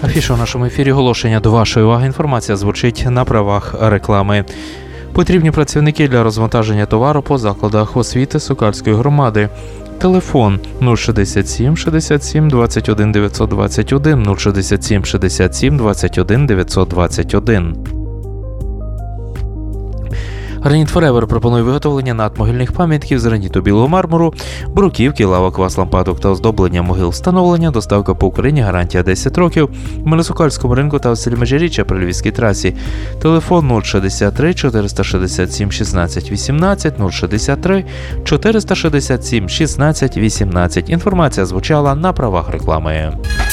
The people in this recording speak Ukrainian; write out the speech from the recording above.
Афіша у нашому ефірі. Оголошення до вашої уваги. Інформація звучить на правах реклами. Потрібні працівники для розвантаження товару по закладах освіти Сокальської громади. Телефон 067 67 21 921 067 67 21 921. Граніт Форевер пропонує виготовлення надмогильних пам'ятків з граніту білого мармуру, бруківки, лава, квас, лампадок та оздоблення могил. Встановлення, доставка по Україні, гарантія 10 років. Ми на Сокальському ринку та у селі Межиріччя при Львівській трасі. Телефон 063 467 16 18 063 467 16 18. Інформація звучала на правах реклами.